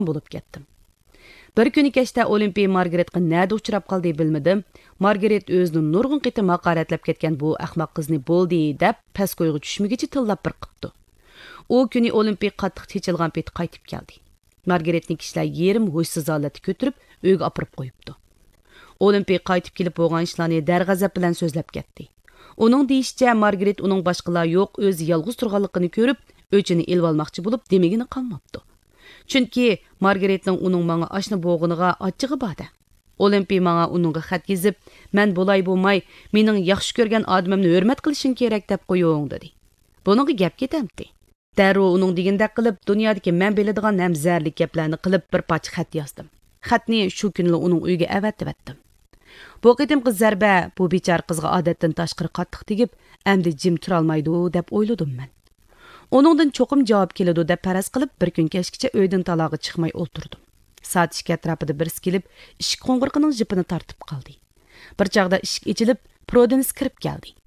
bo'lib ketdim. Bir kuni kechda Olimpiya Margaretga nada uchrab qoldi bilmadim. Margaret o'zini nurg'un qitim haqoratlab ketgan bu ahmoq qizni bo'ldi deb past qo'yga tushmagicha tillab bir qipti. U kuni Olimpiya qattiq chechilgan pet qaytib keldi. Margaretning kishilar yerim ho'shsiz holatda ko'tirib uyga opirib qo'yibdi. Olimpiya qaytib kelib bo'lgan ishlarni darg'azab bilan so'zlab ketdi. Uning deyishicha Margaret uning boshqalar yo'q, o'zi yolg'iz turganligini ko'rib, o'chini elib olmoqchi bo'lib demigini qolmabdi. Chunki Margaretning uning menga oshna bo'g'iniga achchig'i bor. Olimpiya menga uningga xat yozib, "Men bo'lay bo'lmay, mening yaxshi ko'rgan odamimni hurmat qilishing kerak" deb qo'ying dedi. Buningga gap ketamdi. Darrov uning degandek qilib, dunyodagi men biladigan ham zarlik gaplarni qilib bir parcha xat yozdim. Xatni shu kuni uning uyiga avatib etdim. Bu qitimqi zarba bu bechora qizga odatdan tashqari qattiq tegib, endi jim tura olmaydi deb o'yladim men. Onundan cho'qim javob keladi deb faraz qilib, bir kun kechgacha uydan talog'i chiqmay o'tirdim. Soat 2 atrofida birisi kelib, eshik qo'ng'irqining jipini tortib qoldi. Bir chog'da eshik ochilib, Prodens kirib keldi.